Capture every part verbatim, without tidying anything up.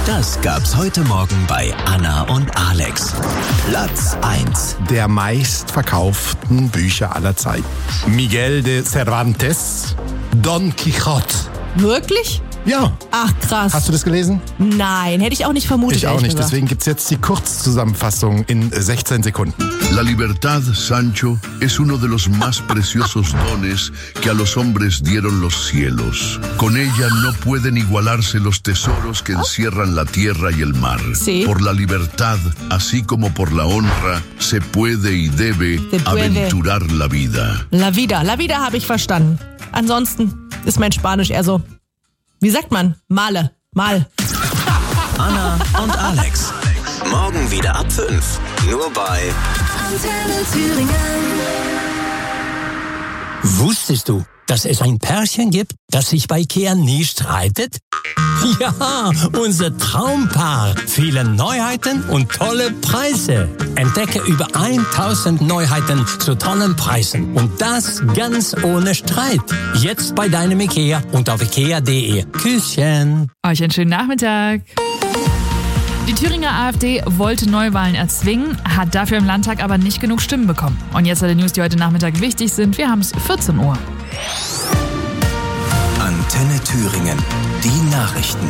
Das gab's heute Morgen bei Anna und Alex. Platz eins der meistverkauften Bücher aller Zeiten. Miguel de Cervantes, Don Quixote. Wirklich? Ja. Ach, krass. Hast du das gelesen? Nein, hätte ich auch nicht vermutet. Ich auch nicht, gesagt. deswegen gibt's jetzt die Kurzzusammenfassung in sechzehn Sekunden. La libertad, Sancho, es uno de los más preciosos dones que a los hombres dieron los cielos. Con ella no pueden igualarse los tesoros que encierran la tierra y el mar. Sí. Por la libertad, así como por la honra, se puede y debe Se puede. aventurar la vida. La vida, la vida habe ich verstanden. Ansonsten ist mein Spanisch eher so, wie sagt man? Male, mal. Anna und Alex. Morgen wieder ab fünf. Nur bei Antenne Thüringen. Wusstest du, dass es ein Pärchen gibt, das sich bei Ikea nie streitet? Ja, unser Traumpaar. Viele Neuheiten und tolle Preise. Entdecke über tausend Neuheiten zu tollen Preisen. Und das ganz ohne Streit. Jetzt bei deinem Ikea und auf ikea punkt de. Küsschen. Euch einen schönen Nachmittag. Die Thüringer AfD wollte Neuwahlen erzwingen, hat dafür im Landtag aber nicht genug Stimmen bekommen. Und jetzt alle News, die heute Nachmittag wichtig sind. Wir haben es vierzehn Uhr. Antenne Thüringen. Die Nachrichten.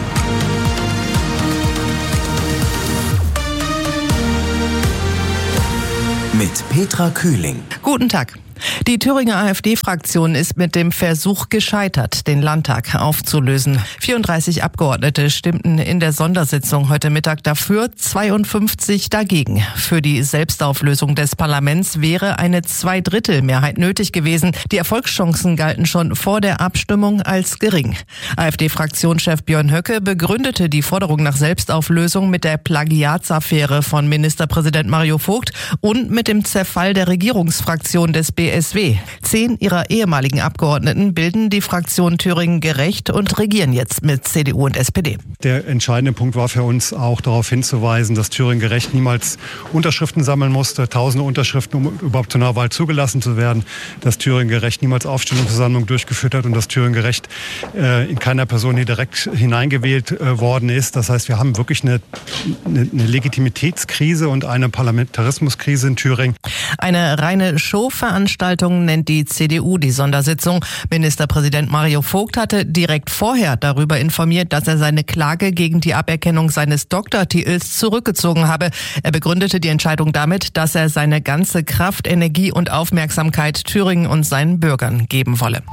Mit Petra Kühling. Guten Tag. Die Thüringer AfD-Fraktion ist mit dem Versuch gescheitert, den Landtag aufzulösen. vierunddreißig Abgeordnete stimmten in der Sondersitzung heute Mittag dafür, zweiundfünfzig dagegen. Für die Selbstauflösung des Parlaments wäre eine Zweidrittelmehrheit nötig gewesen. Die Erfolgschancen galten schon vor der Abstimmung als gering. AfD-Fraktionschef Björn Höcke begründete die Forderung nach Selbstauflösung mit der Plagiatsaffäre von Ministerpräsident Mario Vogt und mit dem Zerfall der Regierungsfraktion des B S W. Zehn ihrer ehemaligen Abgeordneten bilden die Fraktion Thüringen gerecht und regieren jetzt mit C D U und S P D. Der entscheidende Punkt war für uns auch darauf hinzuweisen, dass Thüringen gerecht niemals Unterschriften sammeln musste, tausende Unterschriften, um überhaupt zu einer Wahl zugelassen zu werden, dass Thüringen gerecht niemals Aufstellungsversammlungen durchgeführt hat und dass Thüringen gerecht äh, in keiner Person hier direkt hineingewählt äh, worden ist. Das heißt, wir haben wirklich eine, eine, eine Legitimitätskrise und eine Parlamentarismuskrise in Thüringen. Eine reine Showveranstaltung nennt die C D U die Sondersitzung. Ministerpräsident Mario Vogt hatte direkt vorher darüber informiert, dass er seine Klage gegen die Aberkennung seines Doktortitels zurückgezogen habe. Er begründete die Entscheidung damit, dass er seine ganze Kraft, Energie und Aufmerksamkeit Thüringen und seinen Bürgern geben wolle.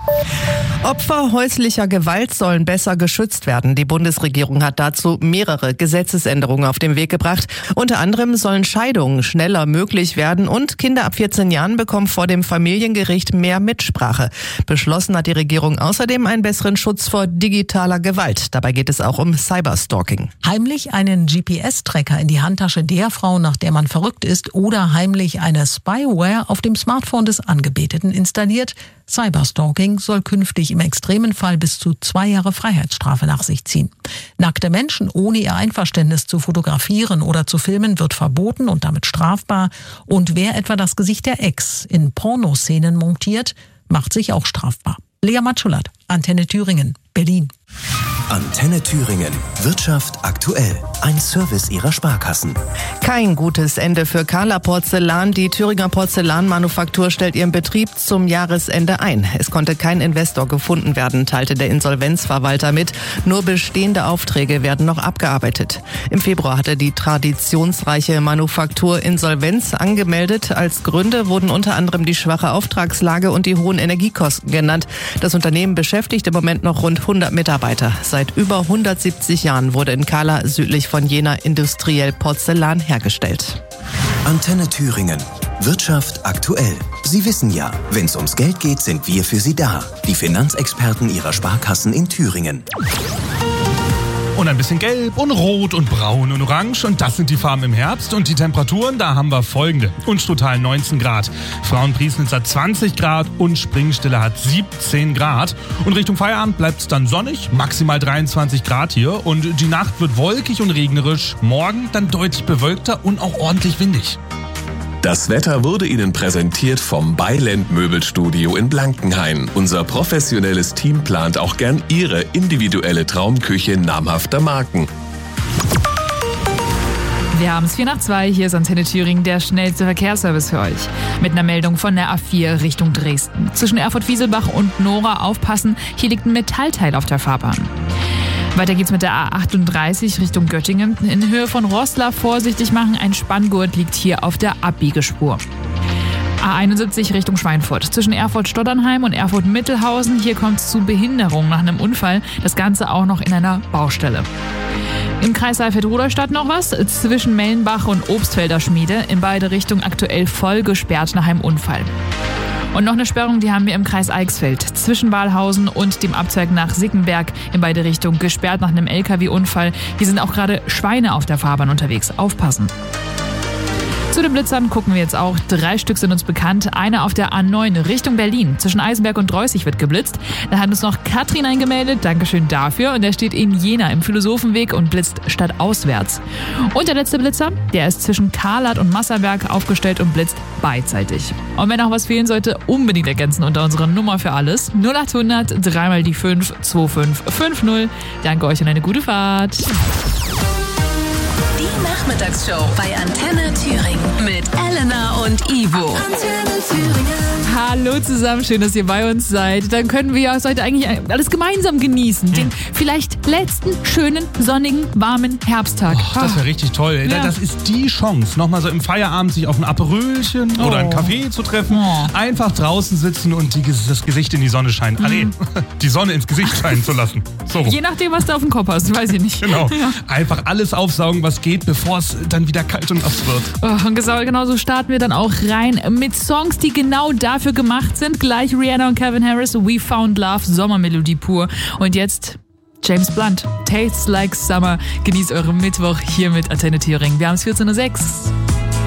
Opfer häuslicher Gewalt sollen besser geschützt werden. Die Bundesregierung hat dazu mehrere Gesetzesänderungen auf den Weg gebracht. Unter anderem sollen Scheidungen schneller möglich werden und Kinder ab vierzehn Jahren bekommen vor dem Familiengericht mehr Mitsprache. Beschlossen hat die Regierung außerdem einen besseren Schutz vor digitaler Gewalt. Dabei geht es auch um Cyberstalking. Heimlich einen G P S-Tracker in die Handtasche der Frau, nach der man verrückt ist, oder heimlich eine Spyware auf dem Smartphone des Angebeteten installiert. Cyberstalking soll künftig im extremen Fall bis zu zwei Jahre Freiheitsstrafe nach sich ziehen. Nackte Menschen ohne ihr Einverständnis zu fotografieren oder zu filmen wird verboten und damit strafbar. Und wer etwa das Gesicht der Ex in Pornoszenen montiert, macht sich auch strafbar. Lea Matschulat, Antenne Thüringen, Berlin. Antenne Thüringen. Wirtschaft aktuell. Ein Service ihrer Sparkassen. Kein gutes Ende für Carla Porzellan. Die Thüringer Porzellanmanufaktur stellt ihren Betrieb zum Jahresende ein. Es konnte kein Investor gefunden werden, teilte der Insolvenzverwalter mit. Nur bestehende Aufträge werden noch abgearbeitet. Im Februar hatte die traditionsreiche Manufaktur Insolvenz angemeldet. Als Gründe wurden unter anderem die schwache Auftragslage und die hohen Energiekosten genannt. Das Unternehmen beschäftigt im Moment noch rund hundert Mitarbeiter. Seit über hundertsiebzig Jahren wurde in Carla südlich von Jena industriell Porzellan hergestellt. Antenne Thüringen. Wirtschaft aktuell. Sie wissen ja, wenn es ums Geld geht, sind wir für Sie da. Die Finanzexperten Ihrer Sparkassen in Thüringen. Und ein bisschen gelb und rot und braun und orange. Und das sind die Farben im Herbst. Und die Temperaturen, da haben wir folgende. Unstruttal neunzehn Grad. Frauenpriesnitz hat zwanzig Grad und Springstille hat siebzehn Grad. Und Richtung Feierabend bleibt es dann sonnig. Maximal dreiundzwanzig Grad hier. Und die Nacht wird wolkig und regnerisch. Morgen dann deutlich bewölkter und auch ordentlich windig. Das Wetter wurde Ihnen präsentiert vom Beiland Möbelstudio in Blankenhain. Unser professionelles Team plant auch gern Ihre individuelle Traumküche namhafter Marken. Wir haben es vier nach zwei, hier ist Antenne Thüringen, der schnellste Verkehrsservice für euch. Mit einer Meldung von der A vier Richtung Dresden. Zwischen Erfurt-Wieselbach und Nora aufpassen, hier liegt ein Metallteil auf der Fahrbahn. Weiter geht's mit der A achtunddreißig Richtung Göttingen. In Höhe von Roßla vorsichtig machen, ein Spanngurt liegt hier auf der Abbiegespur. A einundsiebzig Richtung Schweinfurt. Zwischen Erfurt-Stotternheim und Erfurt-Mittelhausen. Hier kommt es zu Behinderung nach einem Unfall. Das Ganze auch noch in einer Baustelle. Im Kreis Saalfeld-Rudolstadt noch was. Zwischen Mellenbach und Obstfelder Schmiede. In beide Richtungen aktuell voll gesperrt nach einem Unfall. Und noch eine Sperrung, die haben wir im Kreis Eichsfeld. Zwischen Walhausen und dem Abzweig nach Sickenberg. In beide Richtungen gesperrt nach einem L K W-Unfall. Hier sind auch gerade Schweine auf der Fahrbahn unterwegs. Aufpassen. Zu den Blitzern gucken wir jetzt auch. Drei Stück sind uns bekannt. Einer auf der A neun Richtung Berlin. Zwischen Eisenberg und Dreußig wird geblitzt. Da hat uns noch Katrin eingemeldet. Dankeschön dafür. Und der steht in Jena im Philosophenweg und blitzt stadtauswärts. Und der letzte Blitzer, der ist zwischen Karlat und Masserberg aufgestellt und blitzt beidseitig. Und wenn auch was fehlen sollte, unbedingt ergänzen unter unserer Nummer für alles. null achthundert, dreimal die fünf, zwei fünf fünf null. Danke euch und eine gute Fahrt. Die Nachmittagsshow bei Antenne Thüringen mit Elena und Ivo. Antenne Thüringen. Hallo zusammen, schön, dass ihr bei uns seid. Dann können wir ja heute eigentlich alles gemeinsam genießen. Den vielleicht letzten schönen, sonnigen, warmen Herbsttag. Oh, das wäre richtig toll. Ja. Das ist die Chance, nochmal so im Feierabend sich auf ein Aperölchen oh. oder einen Kaffee zu treffen. Oh. Einfach draußen sitzen und die, das Gesicht in die Sonne scheinen. Mhm. Ah, nee, die Sonne ins Gesicht scheinen zu lassen. So. Je nachdem, was du auf dem Kopf hast, weiß ich nicht. Genau. Ja. Einfach alles aufsaugen, was geht, bevor es dann wieder kalt und nass wird. Oh, und genau so starten wir dann auch rein mit Songs, die genau dafür gemacht sind. Gleich Rihanna und Calvin Harris, We Found Love, Sommermelodie pur. Und jetzt James Blunt, Tastes Like Summer. Genießt euren Mittwoch hier mit Antenne Thüringen. Wir haben es vierzehn Uhr sechs.